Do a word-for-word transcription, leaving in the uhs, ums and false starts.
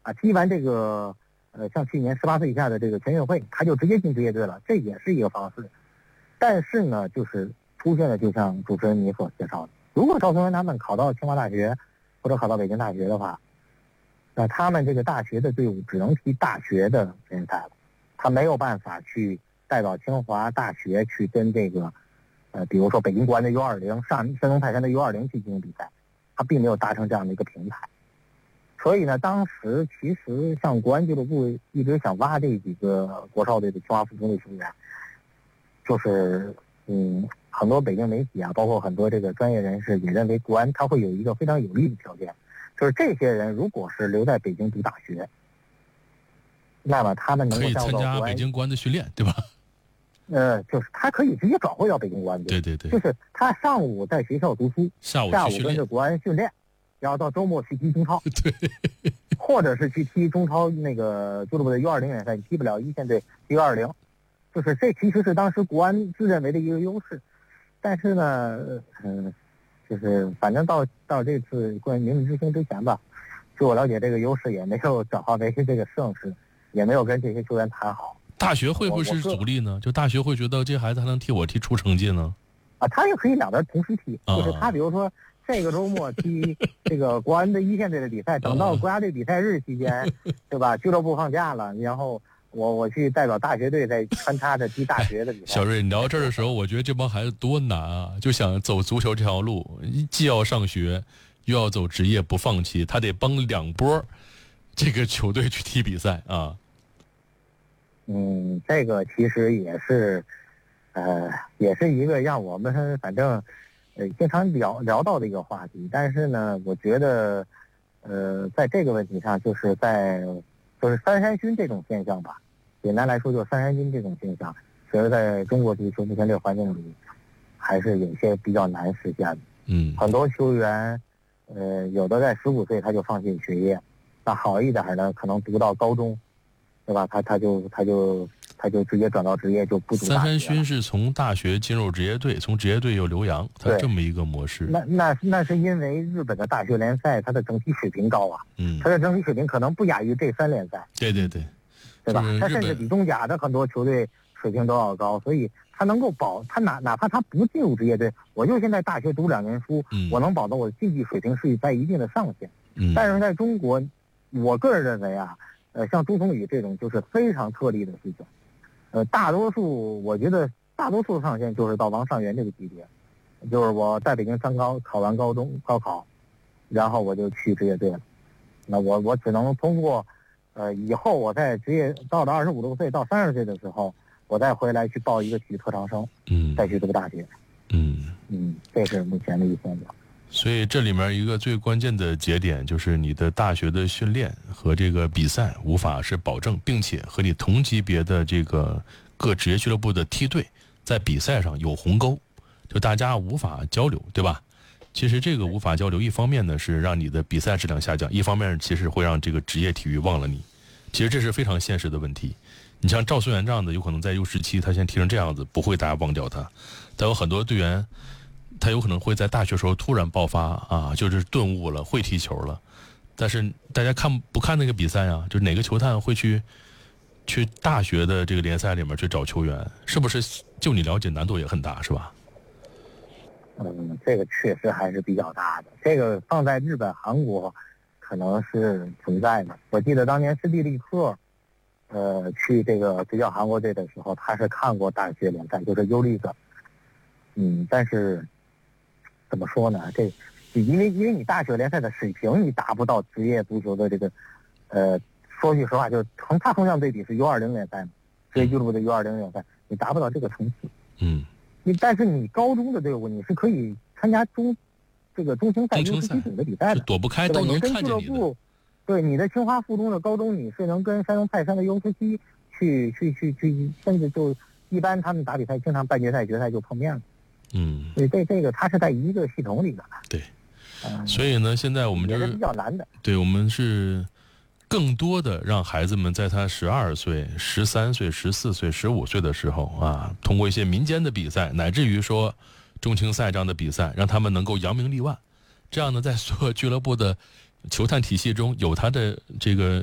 啊，踢完这个呃，像去年十八岁以下的这个全运会，他就直接进职业队了，这也是一个方式。但是呢，就是出现了，就像主持人你所介绍的，如果赵宗元他们考到清华大学或者考到北京大学的话，那他们这个大学的队伍只能踢大学的联赛了，他没有办法去带到清华大学去跟这个呃，比如说北京国安的 U 二零、上山东泰山的 U 二零去进行比赛，他并没有达成这样的一个平台。所以呢，当时其实像国安俱乐部一直想挖这几个国少队的清华附中的球员，就是嗯，很多北京媒体啊，包括很多这个专业人士也认为国安他会有一个非常有利的条件，就是这些人如果是留在北京读大学，那么他们能够可以参加北京国安的训练，对吧？ 呃，就是他可以直接转会到北京国安队， 对对对， 就是他上午在学校读书， 下午下午跟着国安训练，然后到周末去踢中超， 对， 或者是去踢中超那个俱乐部的 U 二零联赛，你踢不了一线队 U 二零，就是这其实是当时国安自认为的一个优势。但是呢，嗯、呃，就是反正到到这次关于明日之星之前吧，据我了解，这个优势也没有转化为这个盛世，也没有跟这些球员谈好。 大学会不会是阻力呢？就大学会觉得这孩子还能替我踢出成绩呢？ 啊，他也可以两边同时踢，就是他比如说这个周末踢这个国安的一线队的比赛，等到国家队比赛日期间，对吧？俱乐部放假了，然后我我去代表大学队再穿插着踢大学的比赛。 小瑞，你聊到这儿的时候，我觉得这帮孩子多难啊！就想走足球这条路，既要上学，又要走职业，不放弃，他得帮两波这个球队去踢比赛啊。 嗯，这个其实也是，呃，也是一个让我们反正，呃，经常聊聊到的一个话题。但是呢，我觉得，呃，在这个问题上，就是在就是三山军这种现象吧，简单来说就是三山军这种现象，其实在中国足球目前这个环境里，还是有些比较难实现的。 嗯， 很多球员，呃，有的在十五岁他就放弃学业，那好一点呢，可能读到高中。对吧？他他就他就他就直接转到职业，就不读大学了。 三山勋是从大学进入职业队，从职业队又留洋，他这么一个模式。 那那那是因为日本的大学联赛它的整体水平高啊， 嗯， 它的整体水平可能不亚于这三联赛。 对对对， 对吧？它甚至比中甲的很多球队水平都要高，所以他能够保他哪哪怕他不进入职业队，我就现在大学读两年书， 嗯、 我能保证我的竞技水平是在一定的上限。 嗯， 但是在中国，我个人认为啊。呃，像朱逢宇这种就是非常特例的事情，呃，大多数我觉得大多数上限就是到王上元这个级别，就是我在北京三高考完高中高考，然后我就去职业队了，那我我只能通过，呃，以后我在职业到了二十五六岁到三十岁的时候，我再回来去报一个体育特长生， 嗯， 再去读大学， 嗯嗯，这是目前的一现状。 所以这里面一个最关键的节点就是你的大学的训练和这个比赛无法是保证，并且和你同级别的这个各职业俱乐部的梯队在比赛上有鸿沟，就大家无法交流，对吧？其实这个无法交流，一方面呢是让你的比赛质量下降，一方面其实会让这个职业体育忘了你。其实这是非常现实的问题。你像赵思源这样的，有可能在 U 十七他先踢成这样子，不会大家忘掉他。但有很多队员他有可能会在大学时候突然爆发啊，就是顿悟了，会踢球了。但是大家看不看那个比赛啊？就是哪个球探会去去大学的这个联赛里面去找球员？是不是？就你了解，难度也很大，是吧？ 嗯，这个确实还是比较大的。这个放在日本、韩国可能是存在的。我记得当年施蒂利克，呃，去这个执教韩国队的时候，他是看过大学联赛，就是 U League。嗯，但是。怎么说呢？这，因为因为你大学联赛的水平你达不到职业足球的这个，呃，说句实话，就是横它横向对比是 U 二零联赛嘛，职业俱乐部的 U 二零联赛，你达不到这个层次。 嗯。 你但是你高中的队伍你是可以参加中这个中青赛、U 十七组的比赛的， 躲不开都能看见你的。 对，你的清华附中的高中你是能跟山东泰山的 U 十七去去去去，甚至就一般他们打比赛经常半决赛、决赛就碰面了。 嗯， 所以这这个它是在一个系统里的。 对，所以呢，现在我们就是比较难的。 对，我们是更多的让孩子们在他十二岁、十三岁、十四岁、十五岁的时候啊，通过一些民间的比赛，乃至于说中青赛这样的比赛，让他们能够扬名立万。这样呢，在所有俱乐部的球探体系中有他的这个